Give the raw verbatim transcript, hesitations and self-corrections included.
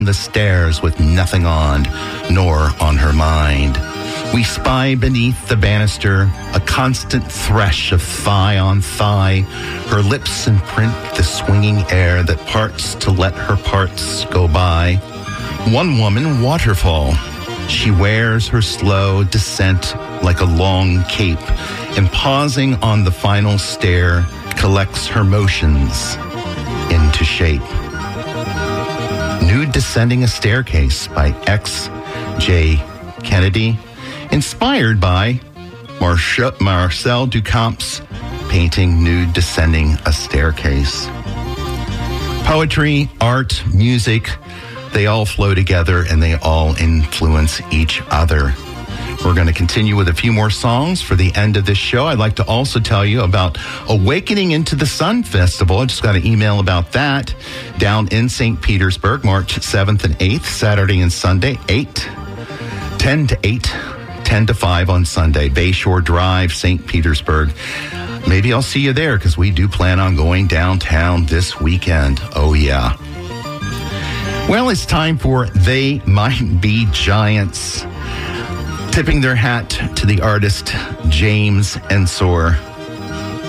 the stairs with nothing on, nor on her mind. We spy beneath the banister, a constant thresh of thigh on thigh. Her lips imprint the swinging air that parts to let her parts go by. One woman, waterfall. She wears her slow descent like a long cape, and pausing on the final stair, collects her motions into shape. Nude Descending a Staircase by X J Kennedy, inspired by Marcia, Marcel Duchamp's painting Nude Descending a Staircase. Poetry, art, music, they all flow together and they all influence each other. We're going to continue with a few more songs for the end of this show. I'd like to also tell you about Awakening into the Sun Festival. I just got an email about that down in Saint Petersburg, March seventh and eighth, Saturday and Sunday, eight, ten to eight, ten to five on Sunday, Bayshore Drive, Saint Petersburg. Maybe I'll see you there because we do plan on going downtown this weekend. Oh, yeah. Well, it's time for They Might Be Giants. Tipping their hat to the artist James Ensor.